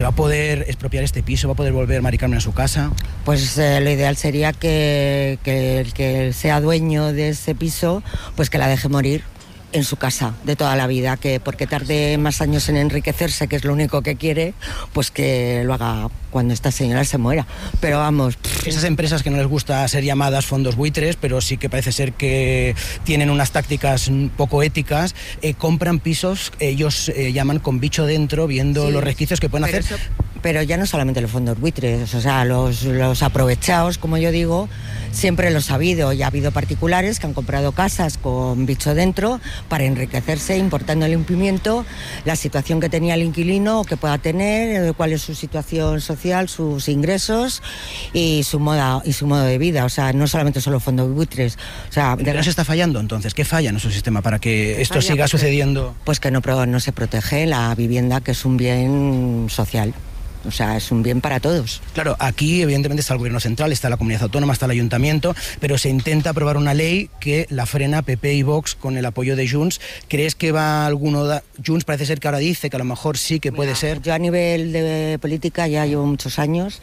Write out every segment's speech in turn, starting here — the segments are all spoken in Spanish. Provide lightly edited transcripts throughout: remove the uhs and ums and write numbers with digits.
¿va a poder expropiar este piso? ¿Va a poder volver Mari Carmen a su casa? Pues lo ideal sería que el que sea dueño de ese piso, pues que la deje morir en su casa de toda la vida, que porque tarde más años en enriquecerse, que es lo único que quiere, pues que lo haga cuando esta señora se muera. Pero vamos... Esas empresas que no les gusta ser llamadas fondos buitres, pero sí que parece ser que tienen unas tácticas poco éticas, compran pisos, ellos llaman con bicho dentro, viendo los resquicios que pueden hacer. Pero ya no solamente los fondos buitres, o sea, los aprovechados, como yo digo, siempre los ha habido. Y ha habido particulares que han comprado casas con bicho dentro para enriquecerse, importando el incumplimiento, la situación que tenía el inquilino o que pueda tener, cuál es su situación social, sus ingresos y su modo de vida. O sea, no solamente son los fondos buitres. O sea, ¿Qué nos está fallando entonces? ¿Qué falla en nuestro sistema para que esto siga sucediendo? Pues que no se protege la vivienda, que es un bien social. O sea, es un bien para todos. Claro, aquí evidentemente está el gobierno central, está la comunidad autónoma, está el ayuntamiento, pero se intenta aprobar una ley que la frena PP y Vox con el apoyo de Junts. ¿Crees que va alguno? Junts parece ser que ahora dice que a lo mejor sí que puede ser. Yo a nivel de política ya llevo muchos años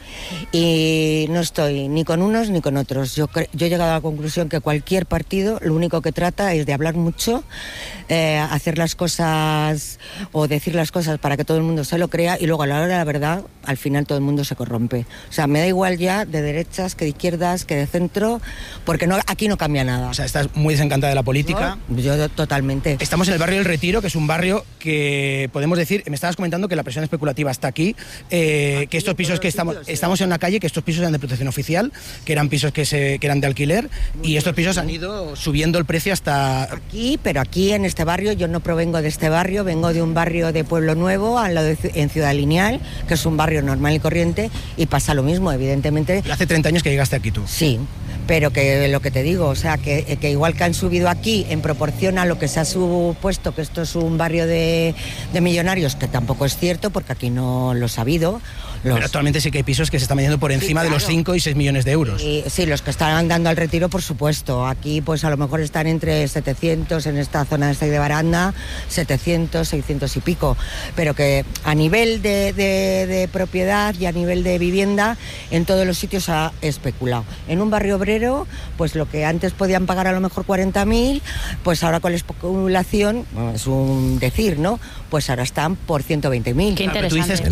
y no estoy ni con unos ni con otros. Yo he llegado a la conclusión que cualquier partido lo único que trata es de hablar mucho, hacer las cosas o decir las cosas para que todo el mundo se lo crea y luego a la hora de la verdad al final todo el mundo se corrompe. O sea, me da igual ya de derechas que de izquierdas, que de centro, porque aquí no cambia nada. O sea, estás muy desencantada de la política. Yo totalmente. Estamos en el barrio del Retiro, que es un barrio que podemos decir, me estabas comentando que la presión especulativa está aquí, que estos pisos que estamos en una calle, que estos pisos eran de protección oficial, que eran pisos que eran de alquiler, y estos pisos han ido subiendo el precio hasta... Pero aquí en este barrio, yo no provengo de este barrio, vengo de un barrio de Pueblo Nuevo, al lado en Ciudad Lineal, que es un barrio normal y corriente, y pasa lo mismo, evidentemente. Hace 30 años que llegaste aquí tú. Sí, pero que lo que te digo, o sea, que igual que han subido aquí en proporción a lo que se ha supuesto que esto es un barrio de millonarios, que tampoco es cierto, porque aquí no lo ha habido. Pero actualmente sí que hay pisos que se están vendiendo por encima de los 5 y 6 millones de euros. Sí, los que están dando al retiro, por supuesto. Aquí pues a lo mejor están entre 700, en esta zona de Baranda, 700, 600 y pico. Pero que a nivel de propiedad y a nivel de vivienda, en todos los sitios ha especulado. En un barrio obrero, pues lo que antes podían pagar a lo mejor 40.000, pues ahora con la especulación, bueno, es un decir, ¿no? Pues ahora están por 120.000. Qué interesante.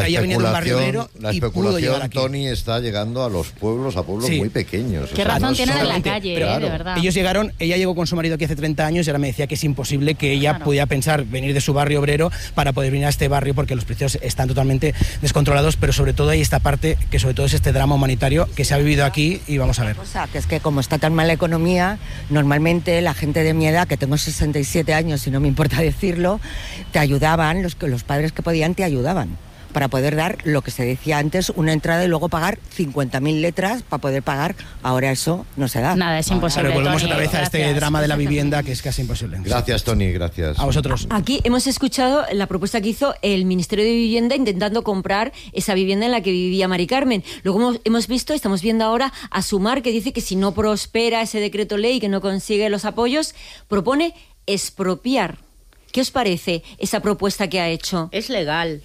La especulación, Tony, está llegando a los pueblos, muy pequeños. Qué razón tienen en la calle, claro. De verdad. Ella llegó con su marido aquí hace 30 años y ahora me decía que es imposible que ella pudiera pensar venir de su barrio obrero para poder venir a este barrio porque los precios están totalmente descontrolados, pero sobre todo hay esta parte que sobre todo es este drama humanitario que se ha vivido aquí y vamos a ver. O sea, que es que como está tan mal la economía, normalmente la gente de mi edad, que tengo 67 años y no me importa decirlo, te ayudaban, los padres que podían te ayudaban para poder dar lo que se decía antes, una entrada y luego pagar 50.000 letras para poder pagar. Ahora eso no se da. Nada, es imposible. Pero volvemos Tony, otra vez a este gracias. drama de la vivienda que es casi imposible. Gracias, Tony, gracias. A vosotros. Aquí hemos escuchado la propuesta que hizo el Ministerio de Vivienda intentando comprar esa vivienda en la que vivía Mari Carmen. Luego estamos viendo ahora a Sumar, que dice que si no prospera ese decreto ley, que no consigue los apoyos, propone expropiar. ¿Qué os parece esa propuesta que ha hecho? Es legal.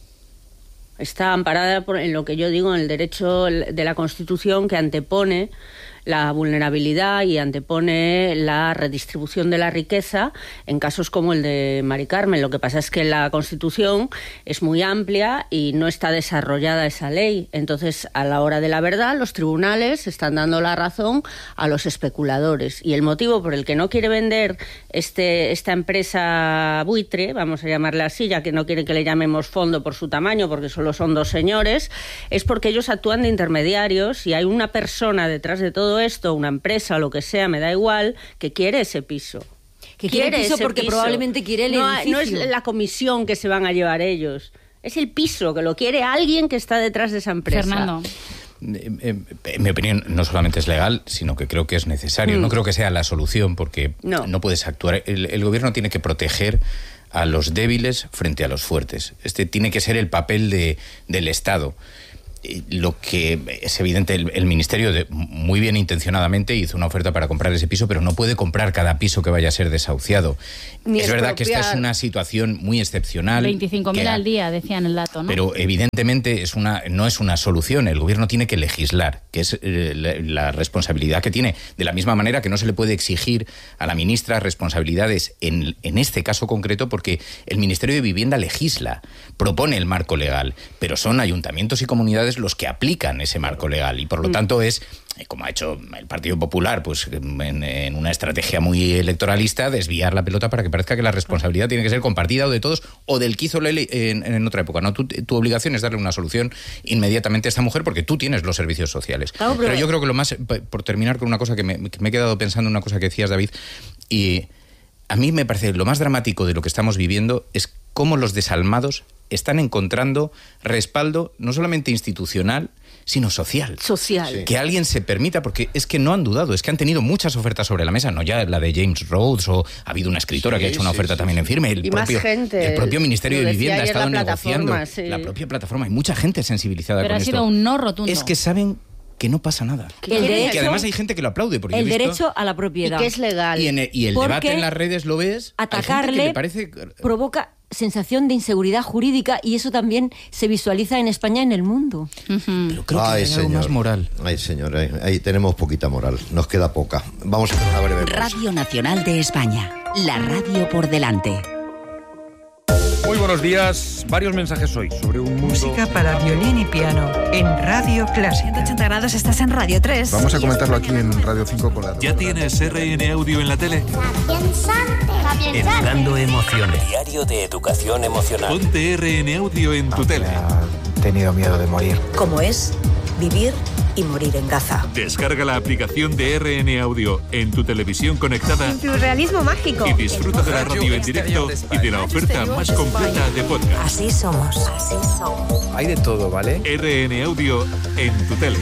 Está amparada en lo que yo digo, en el derecho de la Constitución, que antepone la vulnerabilidad y antepone la redistribución de la riqueza en casos como el de Mari Carmen. Lo que pasa es que la Constitución es muy amplia y no está desarrollada esa ley. Entonces, a la hora de la verdad, los tribunales están dando la razón a los especuladores. Y el motivo por el que no quiere vender esta empresa buitre, vamos a llamarla así, ya que no quiere que le llamemos fondo por su tamaño, porque solo son dos señores, es porque ellos actúan de intermediarios y hay una persona detrás de todo esto, una empresa o lo que sea, me da igual, que quiere ese piso. Que quiere el piso porque probablemente quiere el edificio. No es la comisión que se van a llevar ellos, es el piso, que lo quiere alguien que está detrás de esa empresa. Fernando. En mi opinión, no solamente es legal, sino que creo que es necesario. No creo que sea la solución, porque no puedes actuar. El gobierno tiene que proteger a los débiles frente a los fuertes. Este tiene que ser el papel del Estado. lo que es evidente, el Ministerio muy bien intencionadamente hizo una oferta para comprar ese piso, pero no puede comprar cada piso que vaya a ser desahuciado. Es verdad que esta es una situación muy excepcional. 25.000 al día, decían el dato, ¿no? Pero evidentemente no es una solución. El gobierno tiene que legislar, que es la responsabilidad que tiene. De la misma manera que no se le puede exigir a la ministra responsabilidades en este caso concreto, porque el Ministerio de Vivienda legisla, propone el marco legal, pero son ayuntamientos y comunidades los que aplican ese marco legal y por lo tanto es, como ha hecho el Partido Popular, pues en una estrategia muy electoralista, desviar la pelota para que parezca que la responsabilidad tiene que ser compartida o de todos o del que hizo la ley en otra época. No, tu obligación es darle una solución inmediatamente a esta mujer porque tú tienes los servicios sociales. Claro, pero yo creo que lo más, por terminar con una cosa que me he quedado pensando en una cosa que decías, David, y a mí me parece lo más dramático de lo que estamos viviendo es cómo los desalmados están encontrando respaldo no solamente institucional, sino social. Social. Sí. Que alguien se permita, porque es que no han dudado, es que han tenido muchas ofertas sobre la mesa, no ya la de James Rhodes, o ha habido una escritora que ha hecho una oferta también en firme, el propio Ministerio de Vivienda ha estado negociando, la propia plataforma, hay mucha gente sensibilizada con esto. Pero ha sido un no rotundo. Es que saben que no pasa nada. Que además hay gente que lo aplaude. Porque el derecho a la propiedad. Y que es legal. Y el debate en las redes lo ves. Atacarle que le parece... provoca sensación de inseguridad jurídica y eso también se visualiza en España y en el mundo. Pero creo que hay algo más moral. Ay, señor, ahí tenemos poquita moral. Nos queda poca. Vamos a hacer una breve pausa. Radio Nacional de España. La radio por delante. Muy buenos días. Varios mensajes hoy sobre un mundo... Música para violín y piano en Radio Clásica. 180 grados, estás en Radio 3. Vamos a comentarlo aquí en Radio 5 con la... ¿Ya tienes RN Audio en la tele? Educando emociones. Diario de educación emocional. Ponte RN Audio en tu tele. He tenido miedo de morir. ¿Cómo es vivir y morir en Gaza? Descarga la aplicación de RN Audio en tu televisión conectada. Surrealismo mágico. Y disfruta de la radio en directo y de la oferta más completa de podcast. Así somos. Así somos. Hay de todo, ¿vale? RN Audio en tu tele.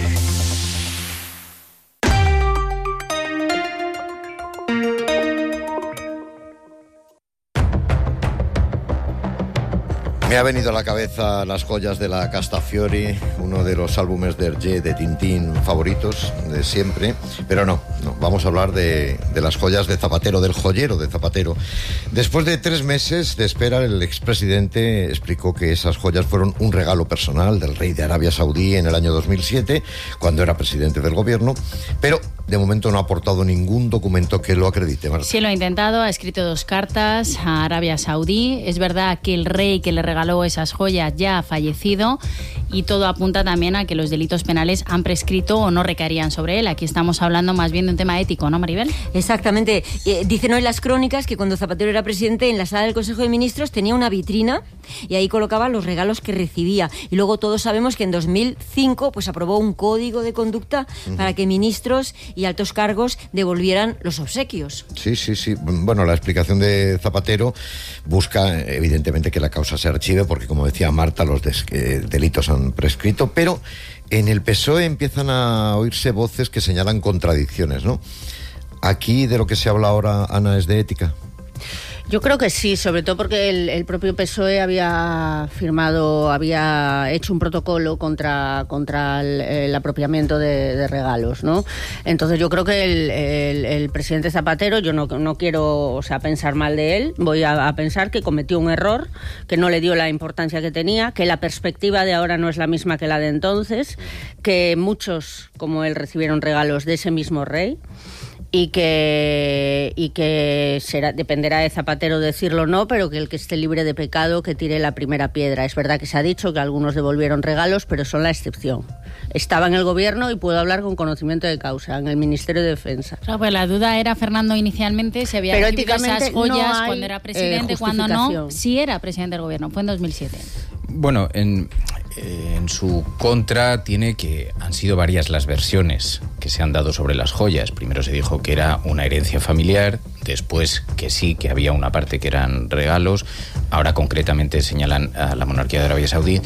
Me ha venido a la cabeza Las joyas de la Castafiori, uno de los álbumes de Hergé, de Tintín favoritos de siempre, pero no, vamos a hablar de las joyas de Zapatero, del joyero de Zapatero. Después de 3 meses de espera, el expresidente explicó que esas joyas fueron un regalo personal del rey de Arabia Saudí en el año 2007, cuando era presidente del gobierno, pero de momento no ha aportado ningún documento que lo acredite. Marta. Sí, lo ha intentado, ha escrito 2 cartas a Arabia Saudí. Es verdad que el rey que le regaló esas joyas ya ha fallecido y todo apunta también a que los delitos penales han prescrito o no recaerían sobre él. Aquí estamos hablando más bien de un tema ético, ¿no, Maribel? Exactamente. Dicen hoy las crónicas que cuando Zapatero era presidente, en la sala del Consejo de Ministros tenía una vitrina y ahí colocaba los regalos que recibía. Y luego todos sabemos que en 2005 pues aprobó un código de conducta para que ministros y altos cargos devolvieran los obsequios. Sí. Bueno, la explicación de Zapatero busca evidentemente que la causa se archive porque, como decía Marta, los delitos han prescrito, pero en el PSOE empiezan a oírse voces que señalan contradicciones, ¿no? Aquí de lo que se habla ahora, Ana, es de ética. Yo creo que sí, sobre todo porque el propio PSOE había hecho un protocolo contra el apropiamiento de regalos, ¿no? Entonces yo creo que el presidente Zapatero, yo no quiero, pensar mal de él, voy a pensar que cometió un error, que no le dio la importancia que tenía, que la perspectiva de ahora no es la misma que la de entonces, que muchos como él recibieron regalos de ese mismo rey. Y que dependerá de Zapatero decirlo o no, pero que el que esté libre de pecado que tire la primera piedra. Es verdad que se ha dicho que algunos devolvieron regalos, pero son la excepción. Estaba en el gobierno y puedo hablar con conocimiento de causa, en el Ministerio de Defensa. Claro, pues la duda era, Fernando, inicialmente si había recibido esas joyas cuando era presidente, cuando no, si era presidente del gobierno. Fue en 2007. Bueno, en su contra tiene que han sido varias las versiones que se han dado sobre las joyas. Primero se dijo que era una herencia familiar después que sí, que había una parte que eran regalos, ahora concretamente señalan a la monarquía de Arabia Saudí.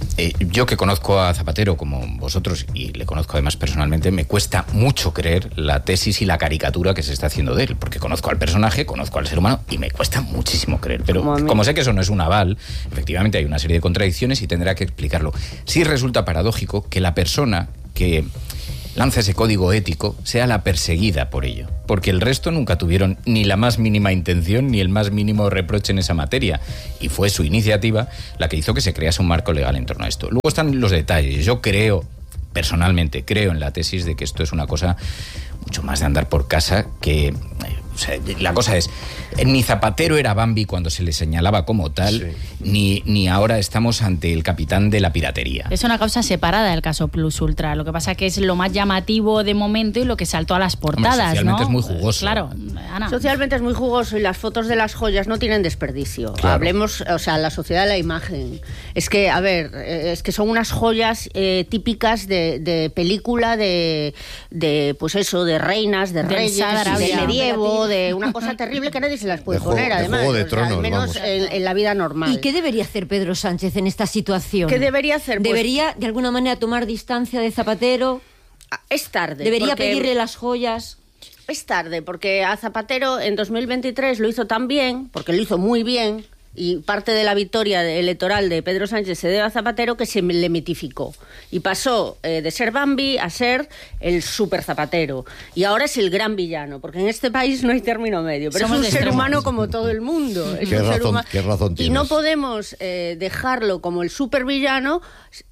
Yo que conozco a Zapatero como vosotros, y le conozco además personalmente, me cuesta mucho creer la tesis y la caricatura que se está haciendo de él, porque conozco al personaje, conozco al ser humano, y me cuesta muchísimo creer. Pero como sé que eso no es un aval, efectivamente hay una serie de contradicciones y tendrá que explicarlo. Sí resulta paradójico que la persona que lanza ese código ético sea la perseguida por ello, porque el resto nunca tuvieron ni la más mínima intención ni el más mínimo reproche en esa materia, y fue su iniciativa la que hizo que se crease un marco legal en torno a esto. Luego están los detalles. Yo personalmente creo en la tesis de que esto es una cosa mucho más de andar por casa, que o sea, la cosa es, ni Zapatero era Bambi cuando se le señalaba como tal, ni ahora estamos ante el capitán de la piratería. Es una causa separada del caso Plus Ultra. Lo que pasa que es lo más llamativo de momento y lo que saltó a las portadas. Hombre, socialmente ¿no? es muy jugoso. Claro, Ana. Socialmente es muy jugoso y las fotos de las joyas no tienen desperdicio. Claro. Hablemos, o sea, la sociedad de la imagen. Es que, a ver, es que son unas joyas típicas de película, de pues eso, de reinas, de reyes, del medievo, de una cosa terrible que nadie se las puede poner, además. Juego de Tronos, al menos en la vida normal. ¿Y qué debería hacer Pedro Sánchez en esta situación? ¿Qué debería hacer? Pues, ¿debería, de alguna manera, tomar distancia de Zapatero? Es tarde. ¿Debería pedirle las joyas? Es tarde, porque a Zapatero en 2023 lo hizo tan bien, porque lo hizo muy bien, y parte de la victoria electoral de Pedro Sánchez se debe a Zapatero, que se le mitificó y pasó de ser Bambi a ser el super Zapatero, y ahora es el gran villano, porque en este país no hay término medio, pero somos es un ser humano como todo el mundo. ¿Qué razón tienes? Y no podemos dejarlo como el super villano,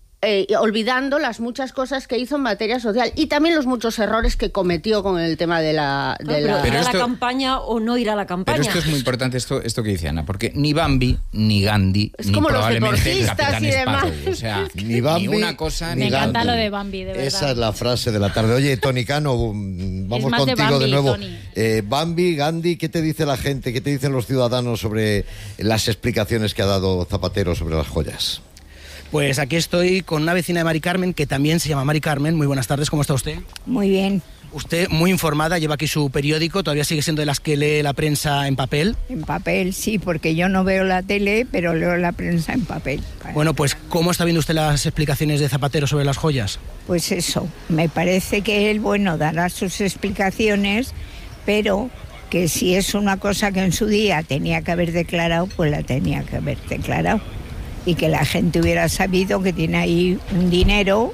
olvidando las muchas cosas que hizo en materia social y también los muchos errores que cometió con el tema de la... Pero ir a la campaña o no ir a la campaña. Pero esto es muy importante, esto que dice Ana, porque ni Bambi, ni Gandhi, es ni como probablemente el los Capitán Sparrow. O sea, ni Bambi, ni una cosa ni ni Gandhi. Me encanta lo de Bambi, de verdad. Esa es la frase de la tarde. Oye, Tony Cano, vamos contigo de, Bambi, de nuevo. Bambi, Gandhi, ¿qué te dice la gente? ¿Qué te dicen los ciudadanos sobre las explicaciones que ha dado Zapatero sobre las joyas? Pues aquí estoy con una vecina de Mari Carmen, que también se llama Mari Carmen. Muy buenas tardes, ¿cómo está usted? Muy bien. Usted muy informada, lleva aquí su periódico, todavía sigue siendo de las que lee la prensa en papel. En papel, sí, porque yo no veo la tele, pero leo la prensa en papel. Bueno, pues ¿cómo está viendo usted las explicaciones de Zapatero sobre las joyas? Pues eso, me parece que él, dará sus explicaciones, pero que si es una cosa que en su día tenía que haber declarado, pues la tenía que haber declarado. Y que la gente hubiera sabido que tiene ahí un dinero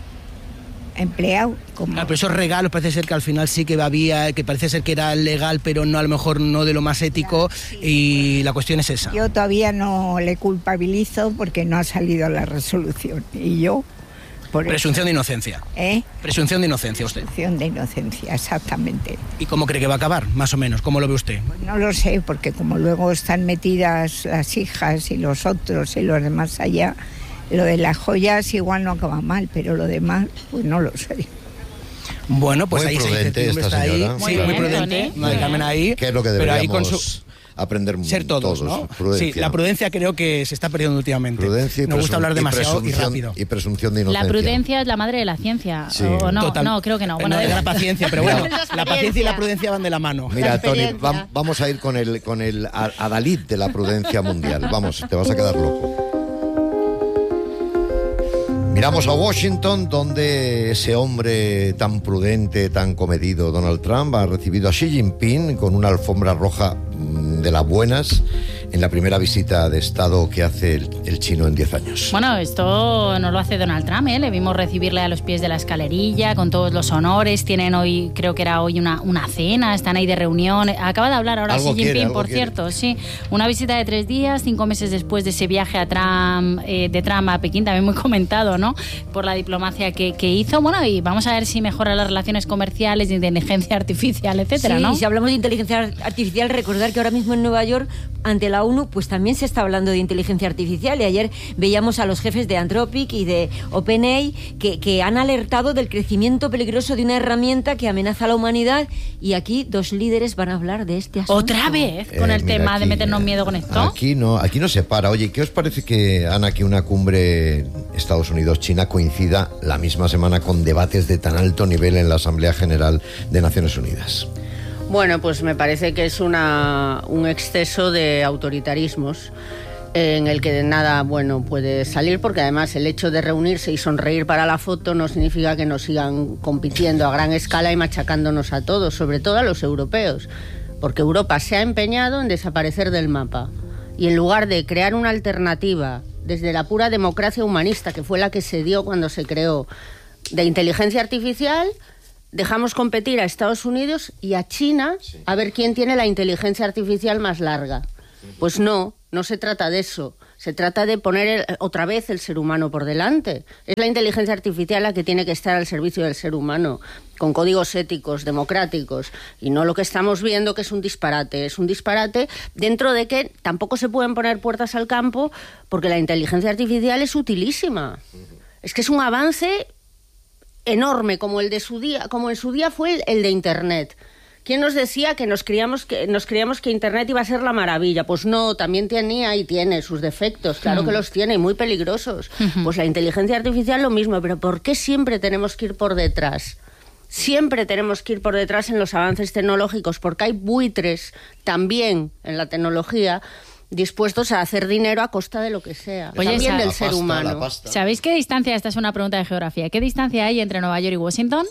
empleado. Pero esos regalos parece ser que al final sí que había, que parece ser que era legal, pero no, a lo mejor no de lo más ético, y la cuestión es esa. Yo todavía no le culpabilizo porque no ha salido la resolución. Y yo... Presunción de inocencia. Presunción de inocencia, usted. Presunción de inocencia, exactamente. ¿Y cómo cree que va a acabar, más o menos? ¿Cómo lo ve usted? No lo sé, porque como luego están metidas las hijas y los otros y los demás allá, lo de las joyas igual no acaba mal, pero lo demás, pues no lo sé. Bueno, pues muy ahí prudente esta señora. Sí, muy prudente. Mari Carmen ahí. ¿Qué es lo que deberíamos aprender ser todos, ¿no? Prudencia. Sí, la prudencia creo que se está perdiendo últimamente. Prudencia y nos gusta hablar demasiado y rápido. Y presunción de inocencia. La prudencia es la madre de la ciencia. Sí. ¿O no? Total. No, creo que no. Bueno, de la paciencia, pero bueno, la paciencia y la prudencia van de la mano. Mira, Tony, vamos a ir con el adalid de la prudencia mundial. Vamos, te vas a quedar loco. Miramos a Washington, donde ese hombre tan prudente, tan comedido, Donald Trump, ha recibido a Xi Jinping con una alfombra roja de las buenas en la primera visita de Estado que hace el chino en 10 años. Bueno, esto no lo hace Donald Trump, ¿eh? Le vimos recibirle a los pies de la escalerilla, con todos los honores. Tienen hoy, creo que era hoy una cena, están ahí de reunión. Acaba de hablar ahora Xi Jinping, por cierto, sí. Una visita de 3 días, 5 meses después de ese viaje a Trump, de Trump a Pekín, también muy comentado, ¿no? Por la diplomacia que hizo. Bueno, y vamos a ver si mejora las relaciones comerciales, de inteligencia artificial, etcétera, sí, ¿no? Y si hablamos de inteligencia artificial, recordar que ahora mismo en Nueva York, ante la ONU, pues también se está hablando de inteligencia artificial, y ayer veíamos a los jefes de Anthropic y de OpenAI que han alertado del crecimiento peligroso de una herramienta que amenaza a la humanidad, y aquí 2 líderes van a hablar de este asunto. ¿Otra vez con el tema aquí, de meternos miedo con esto? Aquí no se para. Oye, ¿qué os parece que, Ana, que una cumbre Estados Unidos-China coincida la misma semana con debates de tan alto nivel en la Asamblea General de Naciones Unidas? Bueno, pues me parece que es un exceso de autoritarismos en el que nada bueno puede salir, porque además el hecho de reunirse y sonreír para la foto no significa que nos sigan compitiendo a gran escala y machacándonos a todos, sobre todo a los europeos, porque Europa se ha empeñado en desaparecer del mapa y en lugar de crear una alternativa desde la pura democracia humanista, que fue la que se dio cuando se creó, de inteligencia artificial, dejamos competir a Estados Unidos y a China a ver quién tiene la inteligencia artificial más larga. Pues no se trata de eso. Se trata de poner otra vez el ser humano por delante. Es la inteligencia artificial la que tiene que estar al servicio del ser humano, con códigos éticos, democráticos, y no lo que estamos viendo, que es un disparate. Es un disparate dentro de que tampoco se pueden poner puertas al campo, porque la inteligencia artificial es utilísima. Es que es un avance enorme, como en su día fue el de Internet. ¿Quién nos decía que nos creíamos que Internet iba a ser la maravilla? Pues no, también tenía y tiene sus defectos, claro que los tiene, y muy peligrosos. Pues la inteligencia artificial lo mismo, pero ¿por qué siempre tenemos que ir por detrás? Siempre tenemos que ir por detrás en los avances tecnológicos, porque hay buitres también en la tecnología dispuestos a hacer dinero a costa de lo que sea. Oye, también del ser humano. ¿Sabéis qué distancia? Esta es una pregunta de geografía. ¿Qué distancia hay entre Nueva York y Washington?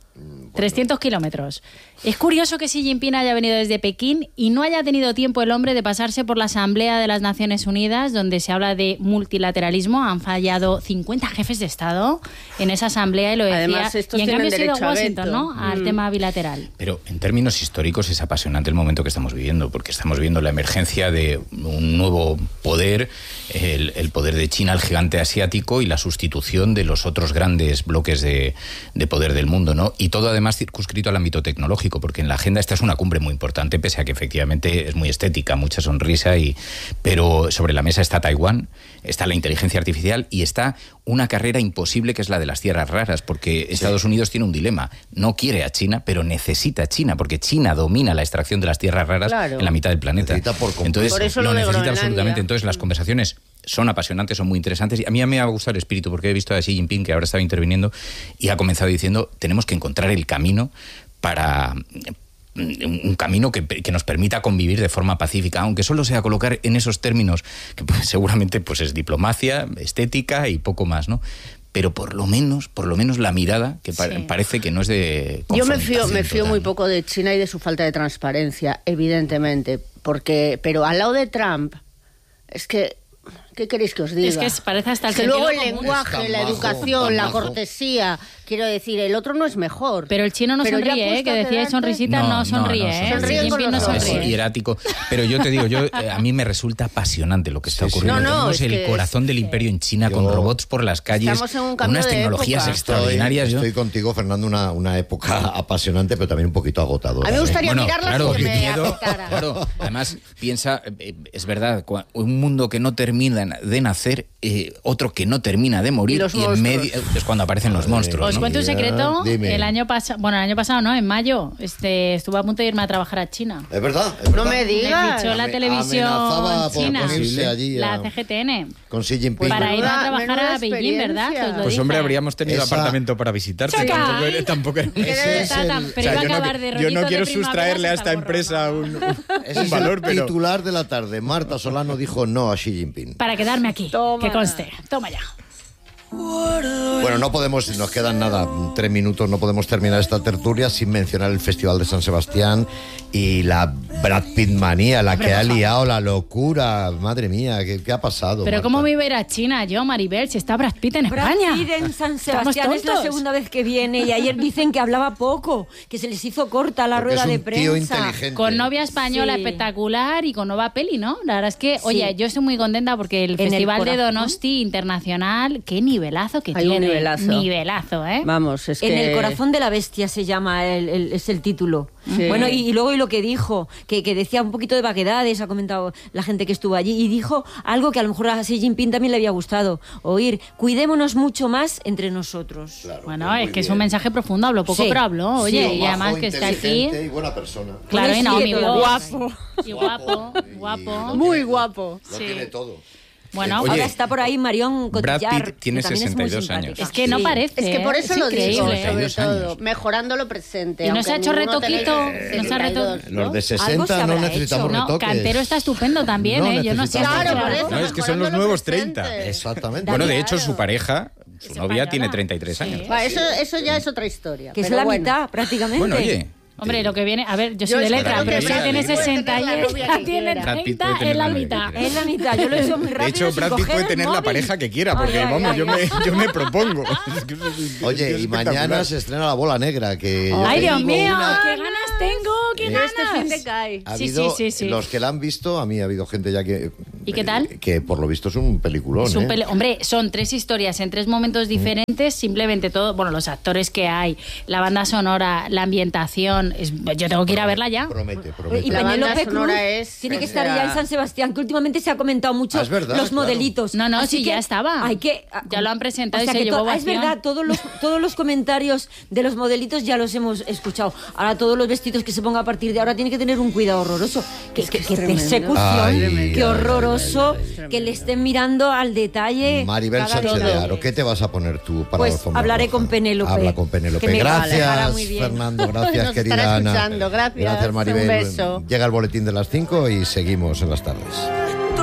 300 kilómetros. Es curioso que Xi Jinping haya venido desde Pekín y no haya tenido tiempo el hombre de pasarse por la Asamblea de las Naciones Unidas, donde se habla de multilateralismo. Han fallado 50 jefes de Estado en esa asamblea y lo decía. Además, estos y en cambio ha sido derecho a Washington, veto, ¿no? Al tema bilateral. Pero en términos históricos es apasionante el momento que estamos viviendo, porque estamos viendo la emergencia de un nuevo poder, el poder de China, el gigante asiático, y la sustitución de los otros grandes bloques de poder del mundo, ¿no? Y todo además circunscrito al ámbito tecnológico, porque en la agenda esta es una cumbre muy importante, pese a que efectivamente es muy estética, mucha sonrisa, pero sobre la mesa está Taiwán, está la inteligencia artificial y está una carrera imposible, que es la de las tierras raras, porque Estados Unidos tiene un dilema: no quiere a China, pero necesita a China, porque China domina la extracción de las tierras raras en la mitad del planeta. Entonces por eso lo de necesita Groenlandia. absolutamente. Entonces las conversaciones son apasionantes, son muy interesantes, y a mí me ha gustado el espíritu, porque he visto a Xi Jinping, que ahora estaba interviniendo, y ha comenzado diciendo: tenemos que encontrar el camino para un camino que nos permita convivir de forma pacífica, aunque solo sea colocar en esos términos, que pues, seguramente pues es diplomacia, estética y poco más, ¿no? Pero por lo menos la mirada, que parece que no es de confrontación. Yo me fío muy poco de China y de su falta de transparencia, evidentemente, pero al lado de Trump, es que, ¿qué queréis que os diga? Es que parece hasta el que luego el común. lenguaje, la educación, la cortesía, quiero decir, el otro no es mejor. Pero el chino no sonríe, que decía sonrisita, no sonríe. Sonríe con los ojos. Es hierático. Pero yo te digo, a mí me resulta apasionante lo que está ocurriendo. Tenemos el corazón del imperio en China, con robots por las calles, con unas tecnologías extraordinarias. Estoy contigo, Fernando, una época apasionante, pero también un poquito agotadora. A mí me gustaría mirarla, claro, que me afectara. Claro, además, piensa, es verdad, un mundo que no termina de nacer, otro que no termina de morir, y en medio es cuando aparecen los monstruos. Os cuento un secreto. Dime. El año pasado, ¿no? En mayo, estuve a punto de irme a trabajar a China. Es verdad. No me digas. Me fichó la televisión china, la CGTN. Con Xi Jinping. Para ir a trabajar a Beijing, ¿verdad? Os lo Pues dije. hombre, habríamos tenido apartamento para visitarte. Tampoco yo no quiero sustraerle a esta empresa un valor, pero... El titular de la tarde, Marta Solano, dijo no a Xi Jinping. Para quedarme aquí, que conste. Toma ya. Bueno, nos quedan 3 minutos, no podemos terminar esta tertulia sin mencionar el Festival de San Sebastián y la Brad Pitt manía, la que ha liado, la locura. Madre mía, ¿qué ha pasado? Pero Marta? ¿cómo me iba a ir a China yo, Maribel, si está Brad Pitt en España? Brad Pitt en San Sebastián es la segunda vez que viene, y ayer dicen que hablaba poco, que se les hizo corta la rueda de prensa. Con novia española espectacular y con nueva peli, ¿no? La verdad es que, oye, yo estoy muy contenta porque el Festival de Donosti Internacional, qué nivelazo que tiene. Nivelazo, ¿eh? Vamos, es que... En el corazón de la bestia se llama, es el título. Sí. Bueno, y luego lo que dijo, que decía un poquito de vaguedades, ha comentado la gente que estuvo allí, y dijo algo que a lo mejor a Xi Jinping también le había gustado oír: cuidémonos mucho más entre nosotros. Claro, bueno, es que es un mensaje profundo, habló poco, pero habló, oye, y además que está aquí... y buena persona. Claro, y Naomi guapo. Y guapo. Muy guapo. Lo tiene todo. Bueno, ahora está por ahí Marion Brad Cotillard, Pitt tiene que también 62 es muy años. Es que no parece. Es que por eso es lo digo, increíble. sobre todo, mejorando lo presente. Y no se ha hecho retoquito. Los de 60 no necesitamos retoques. Cantero está estupendo también, No yo no sé. Claro, por eso. No, es que son los nuevos 30. Exactamente. Bueno, de hecho, su pareja, su novia, tiene 33 años. Eso ya es otra historia. Que es pero la bueno. mitad, prácticamente. Bueno, oye. Hombre, lo que viene... A ver, yo soy de letra, pero si tiene 60 y ella tiene 30, es la mitad. Es la mitad, yo lo he hecho muy rápido. De hecho, Brad Pitt puede tener la pareja que quiera, porque yo me propongo. Oye, y mañana se estrena La Bola Negra, que ¡Ay, Dios mío! ¡Qué ganas tengo! ¡Qué ganas! Este fin de cae. Ha habido, los que la han visto, a mí ha habido gente ya que... ¿Y qué tal? Que por lo visto es un peliculón, Es un Hombre, son 3 historias en 3 momentos diferentes, simplemente todo, bueno, los actores que hay, la banda sonora, la ambientación, yo tengo que ir a verla ya. Promete. Y La banda Penélope sonora Cruz es, tiene que o estar sea, ya en San Sebastián, que últimamente se ha comentado mucho es verdad, los claro. modelitos. No, Así sí, que ya estaba. Hay que, Ya lo han presentado o sea y se que llevó es ovación. verdad, todos los comentarios de los modelitos ya los hemos escuchado. Ahora todos los vestidos que se ponga a partir de ahora tienen que tener un cuidado horroroso. Que persecución, Ay, qué horroroso, que le estén mirando al detalle. Maribel cada Sánchez de detalle. Aro, ¿qué te vas a poner tú para Pues la alfombra hablaré roja? con Penélope. Habla con Penélope. Que me Gracias, hará muy bien. Fernando. Gracias, Nos querida estará Ana. escuchando. Gracias. Gracias, Maribel. Un beso. Llega el boletín de las 5 y seguimos en las tardes.